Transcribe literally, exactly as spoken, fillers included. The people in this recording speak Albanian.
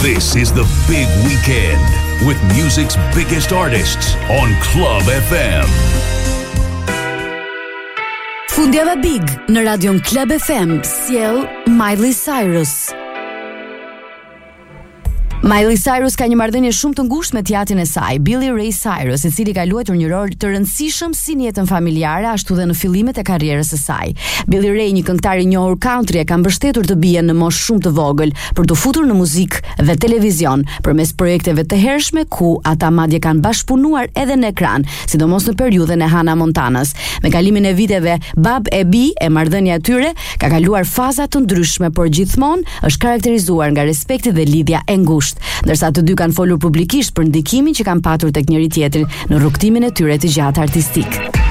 This is the big weekend with music's biggest artists on Club F M. Fundjava Big në radion Club F M sjell Miley Cyrus. Miley Cyrus ka një marrëdhënie shumë të ngushtë me teatrin e saj, Billy Ray Cyrus, i cili ka luajtur një rol të rëndësishëm si në jetën familjare ashtu dhe në fillimet e karrierës së saj. Billy Ray, një këngëtar i njohur country, e ka mbështetur të bien në moshë shumë të vogël për të futur në muzikë dhe televizion përmes projekteve të hershme ku ata madje kanë bashkëpunuar edhe në ekran, sidomos në periudhën e Hannah Montanas. Me kalimin e viteve, Bab e Bi e marrëdhënia e tyre ka kaluar faza të ndryshme, por gjithmonë është karakterizuar nga respekti dhe lidhja e ngushtë. Ndërsa të dy kanë folur publikisht për ndikimin që kanë patur tek njëri tjetri në rrugtimin e tyre të gjatë artistik.